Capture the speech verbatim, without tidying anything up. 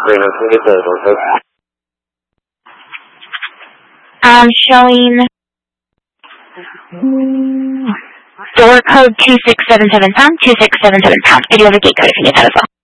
Raymond, can we get the door code? I'm showing door code two six seven seven pound, two six seven seven pound. I do have a gate code if you need that as well.